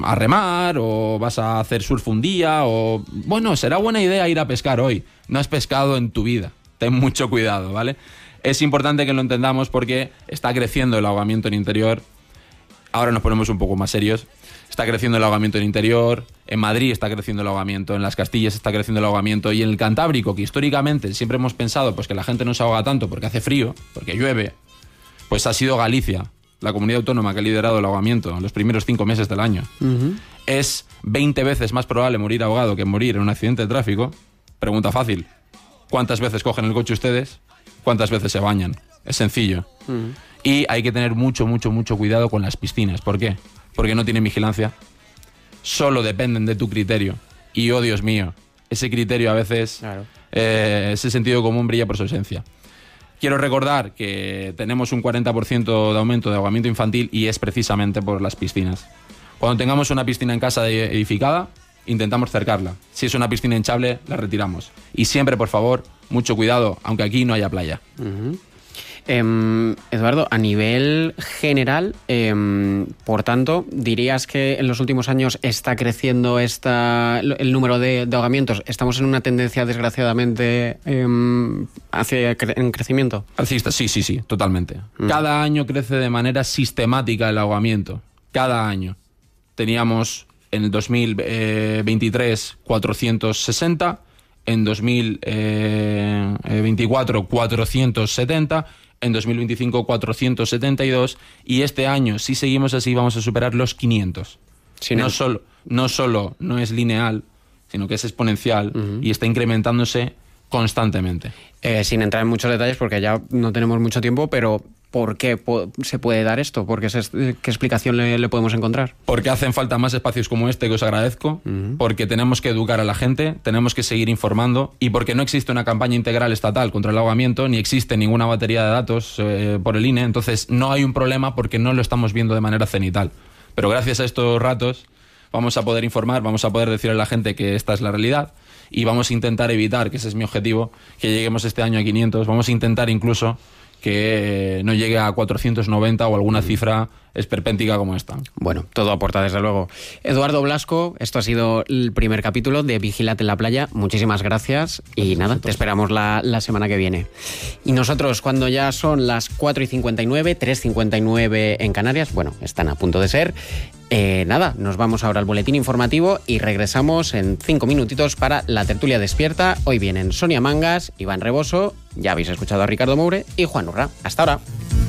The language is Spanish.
a remar o vas a hacer surf un día o... Bueno, será buena idea ir a pescar hoy. No has pescado en tu vida. Ten mucho cuidado, ¿vale? Es importante que lo entendamos porque está creciendo el ahogamiento en interior. Ahora nos ponemos un poco más serios. Está creciendo el ahogamiento en interior, en Madrid está creciendo el ahogamiento, en las Castillas está creciendo el ahogamiento y en el Cantábrico, que históricamente siempre hemos pensado pues que la gente no se ahoga tanto porque hace frío, porque llueve, pues ha sido Galicia, la comunidad autónoma que ha liderado el ahogamiento en los primeros 5 meses del año. Es 20 veces más probable morir ahogado que morir en un accidente de tráfico. Pregunta fácil, ¿cuántas veces cogen el coche ustedes? ¿Cuántas veces se bañan? Es sencillo. Y hay que tener mucho cuidado con las piscinas. ¿Por qué? Porque no tienen vigilancia, solo dependen de tu criterio. Y, oh Dios mío, ese criterio a veces, claro, ese sentido común brilla por su ausencia. Quiero recordar que tenemos un 40% de aumento de ahogamiento infantil y es precisamente por las piscinas. Cuando tengamos una piscina en casa edificada, intentamos cercarla. Si es una piscina hinchable, la retiramos. Y siempre, por favor, mucho cuidado, aunque aquí no haya playa. Eduardo, a nivel general, por tanto, ¿dirías que en los últimos años está creciendo el número de ahogamientos? ¿Estamos en una tendencia, desgraciadamente, hacia en crecimiento? Alcista, sí, totalmente. Cada año crece de manera sistemática el ahogamiento. Cada año. Teníamos en el 2023 460, en 2024 470, en 2025 472 y este año, si seguimos así, vamos a superar los 500. Sí, no solo no es lineal, sino que es exponencial y está incrementándose constantemente. Sin entrar en muchos detalles porque ya no tenemos mucho tiempo, pero ¿por qué se puede dar esto? ¿Qué explicación le podemos encontrar? Porque hacen falta más espacios como este, que os agradezco, porque tenemos que educar a la gente, tenemos que seguir informando y porque no existe una campaña integral estatal contra el ahogamiento, ni existe ninguna batería de datos por el INE, entonces no hay un problema porque no lo estamos viendo de manera cenital. Pero gracias a estos ratos vamos a poder informar, vamos a poder decirle a la gente que esta es la realidad y vamos a intentar evitar, que ese es mi objetivo, que lleguemos este año a 500, vamos a intentar incluso que no llegue a 490 o alguna cifra esperpéntica como esta. Bueno, todo aporta desde luego. Eduardo Blasco, esto ha sido el primer capítulo de Vigílate en la playa. Muchísimas gracias y nada, te esperamos la semana que viene. Y nosotros, cuando ya son las 4:59, 3:59 en Canarias, bueno, están a punto de ser, nada, nos vamos ahora al boletín informativo y regresamos en 5 minutitos para la tertulia despierta. Hoy vienen Sonia Mangas, Iván Reboso, ya habéis escuchado a Ricardo Moure y Juan Urra. Hasta ahora.